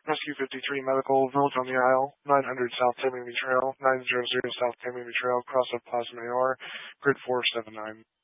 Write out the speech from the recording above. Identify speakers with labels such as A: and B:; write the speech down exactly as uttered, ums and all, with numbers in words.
A: Rescue fifty-three Medical, Village on the Isle, nine hundred South Tamimi Trail, nine hundred South Tamimi Trail, Cross of Plaza Mayor, Grid four seven nine.